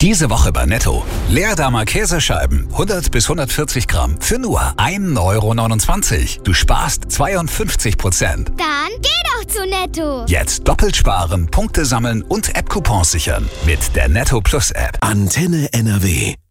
Diese Woche bei Netto. Leerdamer Käsescheiben, 100 bis 140 Gramm, für nur 1,29 €. Du sparst 52%. Dann geh doch zu Netto. Jetzt doppelt sparen, Punkte sammeln und App-Coupons sichern. Mit der Netto Plus App. Antenne NRW.